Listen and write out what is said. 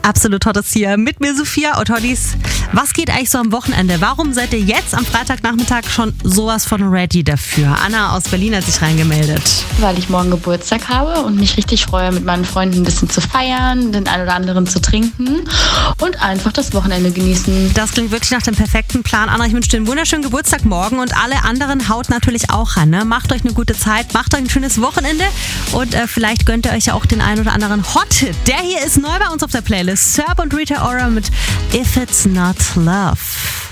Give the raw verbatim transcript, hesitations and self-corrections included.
Absolut Hottes hier mit mir, Sophia und Hotties. Was geht eigentlich so am Wochenende? Warum seid ihr jetzt am Freitagnachmittag schon sowas von ready dafür? Anna aus Berlin hat sich reingemeldet. Weil ich morgen Geburtstag habe und mich richtig freue, mit meinen Freunden ein bisschen zu feiern, den einen oder anderen zu trinken und einfach das Wochenende genießen. Das klingt wirklich nach dem perfekten Plan. Anna, ich wünsche dir einen wunderschönen Geburtstag morgen und alle anderen haut natürlich auch ran. Ne? Macht euch eine gute Zeit, macht euch ein schönes Wochenende und äh, vielleicht gönnt ihr euch ja auch den einen oder anderen Hot-Hit. Der hier ist neu bei uns auf der Playlist. Serb und Rita Ora mit If It's Not Love.